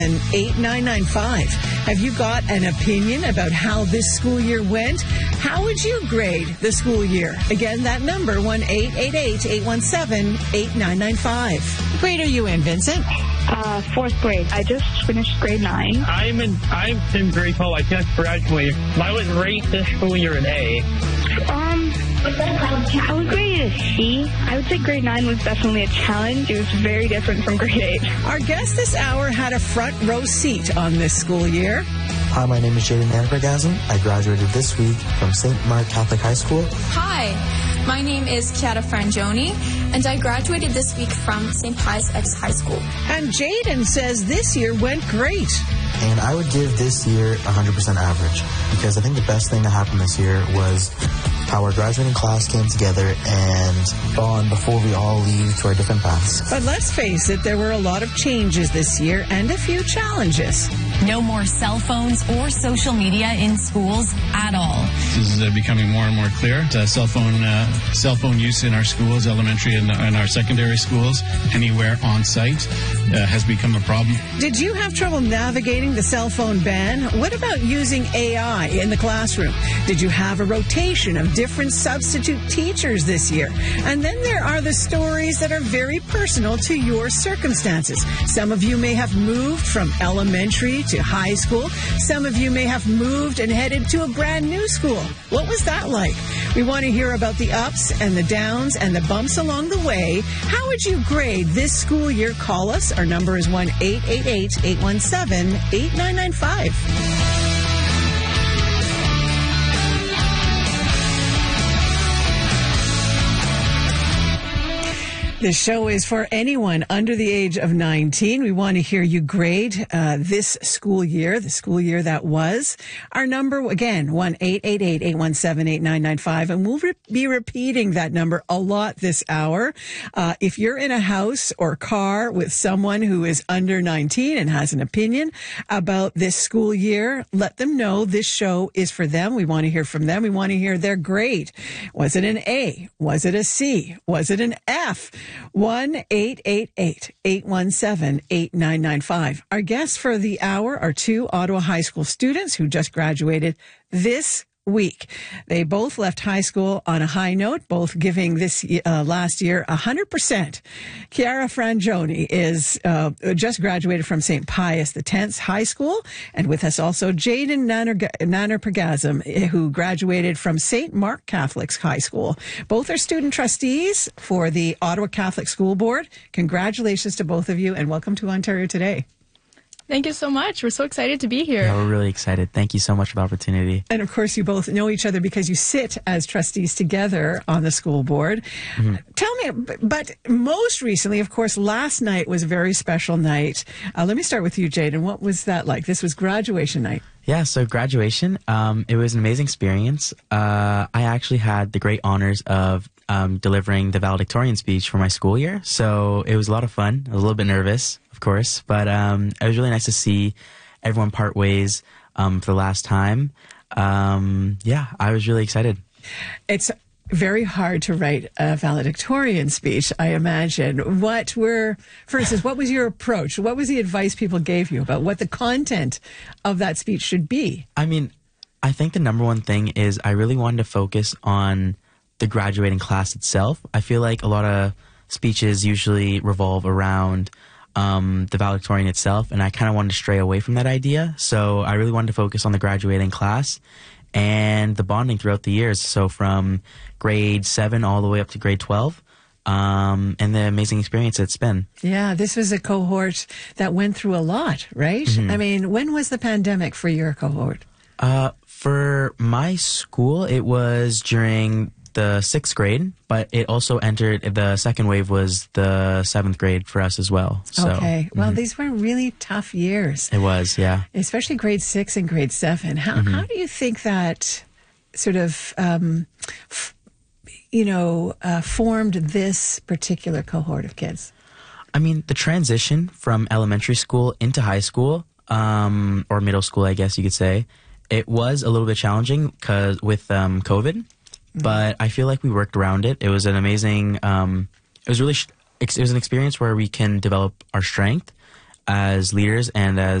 8995. Have you got an opinion about how this school year went? How would you grade the school year? Again, that number, 1-888-817-8995. What grade are you in, Vincent? Fourth grade. I just finished grade 9. I'm in grade 12. I just graduated. I would rate this school year an A. I would grade it a C. I would say grade 9 was definitely a challenge. It was very different from grade 8. Our guest this hour had a front row seat on this school year. Hi, my name is Jaden Nannerbergasm. I graduated this week from St. Mark Catholic High School. Hi, my name is Chiara Frangioni, and I graduated this week from St. Pius X High School. And Jaden says this year went great. And I would give this year 100% average, because I think the best thing that happened this year was how our graduating class came together and bond before we all leave to our different paths. But let's face it, there were a lot of changes this year and a few challenges. No more cell phones or social media in schools at all. This is becoming more and more clear. Cell phone use in our schools, elementary and our secondary schools, anywhere on site, has become a problem. Did you have trouble navigating the cell phone ban? What about using AI in the classroom? Did you have a rotation of different substitute teachers this year? And then there are the stories that are very personal to your circumstances. Some of you may have moved from elementary to high school. Some of you may have moved and headed to a brand new school. What was that like? We want to hear about the ups and the downs and the bumps along the way. How would you grade this school year? Call us. Our number is 1-888-817-8995. This show is for anyone under the age of 19. We want to hear you grade this school year, the school year that was. Our number, again, 1-888-817-8995. And we'll be repeating that number a lot this hour. If you're in a house or car with someone who is under 19 and has an opinion about this school year, let them know this show is for them. We want to hear from them. We want to hear their grade. Was it an A? Was it a C? Was it an F? 1-888-817-8995. Our guests for the hour are two Ottawa High School students who just graduated this week. They both left high school on a high note, both giving this last year 100%. Chiara Frangioni is just graduated from St. Pius X High School, and with us also Jaden Nannerbergasm, who graduated from St. Mark Catholic High School. Both are student trustees for the Ottawa Catholic School Board. Congratulations to both of you, and welcome to Ontario Today. Thank you so much. We're so excited to be here. Yeah, we're really excited. Thank you so much for the opportunity. And of course, you both know each other because you sit as trustees together on the school board. Mm-hmm. Tell me, but most recently, of course, last night was a very special night. Let me start with you, Jaden. What was that like? This was graduation night. Yeah, so graduation, it was an amazing experience. I actually had the great honors of delivering the valedictorian speech for my school year. So it was a lot of fun. I was a little bit nervous, of course, but it was really nice to see everyone part ways for the last time. Yeah, I was really excited. It's very hard to write a valedictorian speech, I imagine. For instance, what was your approach? What was the advice people gave you about what the content of that speech should be? I mean, I think the number one thing is I really wanted to focus on the graduating class itself. I feel like a lot of speeches usually revolve around the valedictorian itself, and I kind of wanted to stray away from that idea. So I really wanted to focus on the graduating class and the bonding throughout the years. So from grade 7 all the way up to grade 12, and the amazing experience it's been. Yeah, this was a cohort that went through a lot, right? Mm-hmm. I mean, when was the pandemic for your cohort? For my school, it was during the 6th grade, but it also entered, the second wave was the 7th grade for us as well. So, okay. Well, these were really tough years. It was, yeah. Especially grade 6 and grade 7. How do you think that sort of, formed this particular cohort of kids? I mean, the transition from elementary school into high school, or middle school, I guess you could say, it was a little bit challenging with COVID. But I feel like we worked around it. It was an amazing, it was an experience where we can develop our strength as leaders and as